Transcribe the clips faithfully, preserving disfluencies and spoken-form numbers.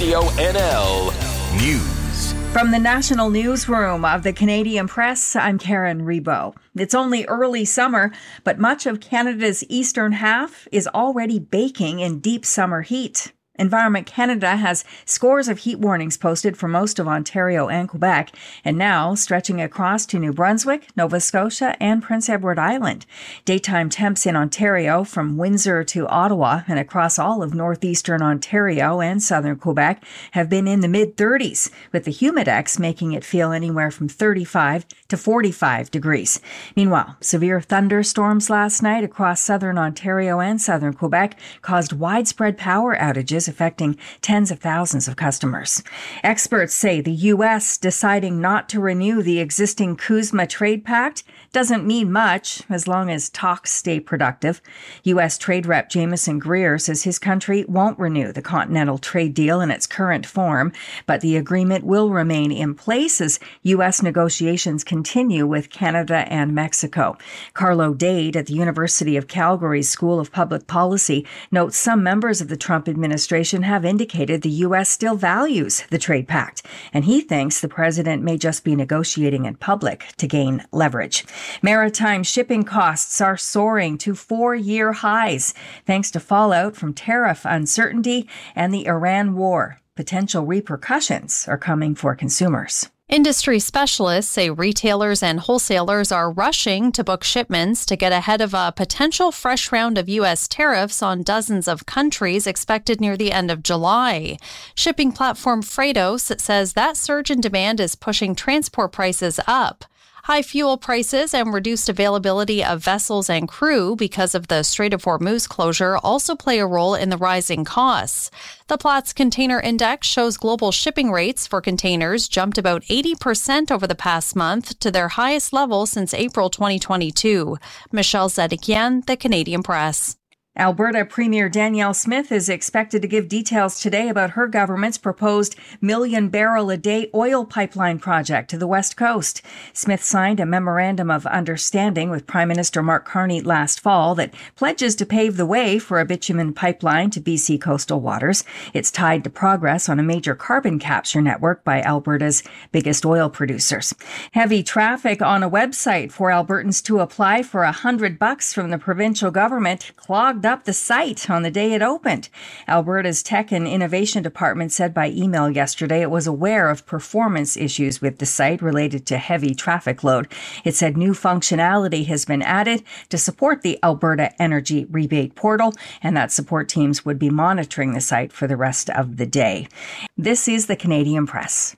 Radio N L News. From the National Newsroom of the Canadian Press, I'm Karen Rebo. It's only early summer, but much of Canada's eastern half is already baking in deep summer heat. Environment Canada has scores of heat warnings posted for most of Ontario and Quebec, and now stretching across to New Brunswick, Nova Scotia, and Prince Edward Island. Daytime temps in Ontario from Windsor to Ottawa and across all of northeastern Ontario and southern Quebec have been in the mid-thirties, with the humidex making it feel anywhere from thirty-five to forty-five degrees. Meanwhile, severe thunderstorms last night across southern Ontario and southern Quebec caused widespread power outages affecting tens of thousands of customers. Experts say the U S deciding not to renew the existing CUSMA trade pact doesn't mean much as long as talks stay productive. U S Trade Rep Jameson Greer says his country won't renew the Continental Trade Deal in its current form, but the agreement will remain in place as U S negotiations continue with Canada and Mexico. Carlo Dade at the University of Calgary's School of Public Policy notes some members of the Trump administration have indicated the U S still values the trade pact, and he thinks the president may just be negotiating in public to gain leverage. Maritime shipping costs are soaring to four-year highs thanks to fallout from tariff uncertainty and the Iran war. Potential repercussions are coming for consumers. Industry specialists say retailers and wholesalers are rushing to book shipments to get ahead of a potential fresh round of U S tariffs on dozens of countries expected near the end of July. Shipping platform Freightos says that surge in demand is pushing transport prices up. High fuel prices and reduced availability of vessels and crew because of the Strait of Hormuz closure also play a role in the rising costs. The Platts Container Index shows global shipping rates for containers jumped about eighty percent over the past month to their highest level since April twenty twenty-two. Michelle Zedekian, The Canadian Press. Alberta Premier Danielle Smith is expected to give details today about her government's proposed million-barrel-a-day oil pipeline project to the West Coast. Smith signed a memorandum of understanding with Prime Minister Mark Carney last fall that pledges to pave the way for a bitumen pipeline to B C coastal waters. It's tied to progress on a major carbon capture network by Alberta's biggest oil producers. Heavy traffic on a website for Albertans to apply for a hundred bucks from the provincial government clogged up the site on the day it opened. Alberta's Tech and Innovation Department said by email yesterday it was aware of performance issues with the site related to heavy traffic load. It said new functionality has been added to support the Alberta Energy Rebate Portal, and that support teams would be monitoring the site for the rest of the day. This is the Canadian Press.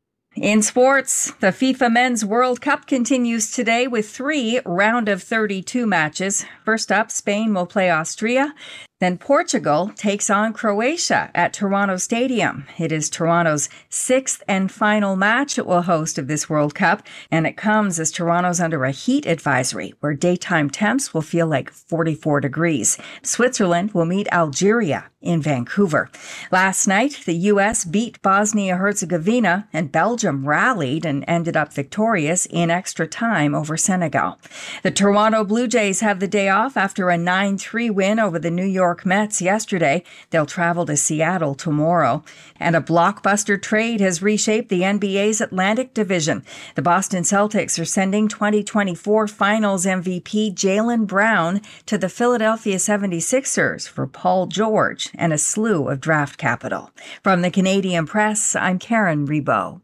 In sports, the FIFA Men's World Cup continues today with three round of thirty-two matches. First up, Spain will play Austria. Then Portugal takes on Croatia at Toronto Stadium. It is Toronto's sixth and final match it will host of this World Cup, and it comes as Toronto's under a heat advisory where daytime temps will feel like forty-four degrees. Switzerland will meet Algeria in Vancouver. Last night, the U S beat Bosnia-Herzegovina, and Belgium rallied and ended up victorious in extra time over Senegal. The Toronto Blue Jays have the day off after a nine three win over the New York Mets yesterday. They'll travel to Seattle tomorrow. And a blockbuster trade has reshaped the N B A's Atlantic Division. The Boston Celtics are sending twenty twenty-four Finals M V P Jaylen Brown to the Philadelphia seventy-sixers for Paul George and a slew of draft capital. From the Canadian Press, I'm Karen Rebo.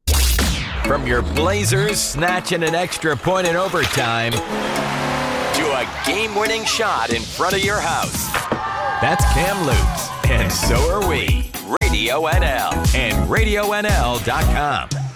From your Blazers snatching an extra point in overtime to a game-winning shot in front of your house. That's Kamloops, and so are we. Radio N L and radio N L dot com.